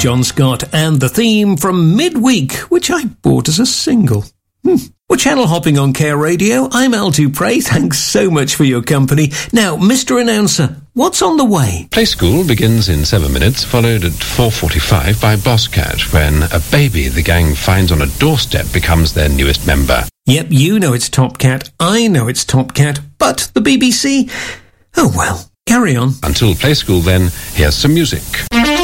John Scott, and the theme from Midweek, which I bought as a single. We're channel hopping on Care Radio. I'm Al Dupre. Thanks so much for your company. Now, Mr. Announcer, what's on the way? Play School begins in 7 minutes, followed at 4:45 by Boss Cat, when a baby the gang finds on a doorstep becomes their newest member. Yep, you know it's Top Cat. I know it's Top Cat. But the BBC? Oh well, carry on. Until Play School then, here's some music.